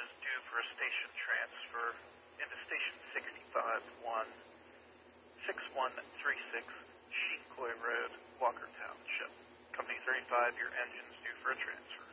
is due for a station transfer into Station 65-1-6136 Chicoy Road, Walker Township. Company 35, your engine's due for a transfer.